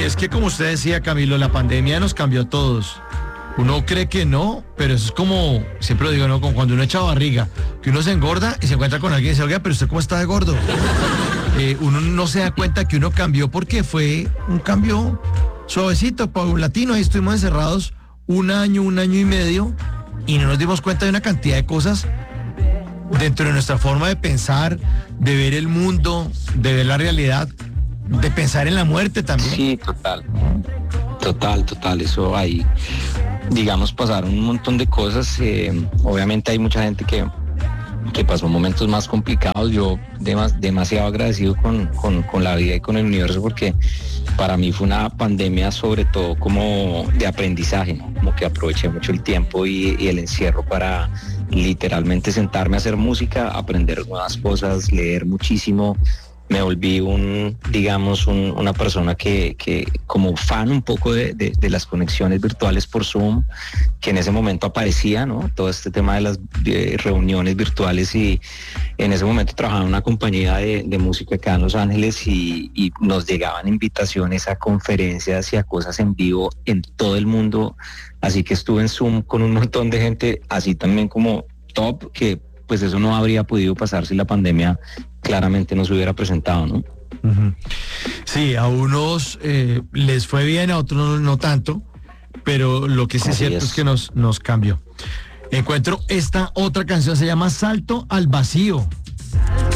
es que como usted decía, Camilo, la pandemia nos cambió a todos. Uno cree que no, pero eso es como, siempre lo digo, ¿no? Como cuando uno echa barriga, que uno se engorda y se encuentra con alguien y dice, oiga, pero ¿usted cómo está de gordo? Uno no se da cuenta que uno cambió porque fue un cambio suavecito, paulatino. Ahí estuvimos encerrados un año y medio y no nos dimos cuenta de una cantidad de cosas dentro de nuestra forma de pensar, de ver el mundo, de ver la realidad, de pensar en la muerte también. Sí, total, eso ahí, digamos, pasaron un montón de cosas, obviamente hay mucha gente que pasó momentos más complicados. Yo demasiado agradecido con la vida y con el universo, porque para mí fue una pandemia sobre todo como de aprendizaje, ¿no? Como que aproveché mucho el tiempo y el encierro para literalmente sentarme a hacer música, aprender nuevas cosas, leer muchísimo. Me volví una persona que como fan un poco de las conexiones virtuales por Zoom, que en ese momento aparecía, ¿no? Todo este tema de las reuniones virtuales, y en ese momento trabajaba en una compañía de música acá en Los Ángeles y nos llegaban invitaciones a conferencias y a cosas en vivo en todo el mundo, así que estuve en Zoom con un montón de gente, así también como top, que pues eso no habría podido pasar si la pandemia claramente no se hubiera presentado, ¿no? Uh-huh. Sí, a unos les fue bien, a otros no tanto, pero lo que sí es cierto es que nos cambió. Encuentro esta otra canción, se llama Salto al Vacío.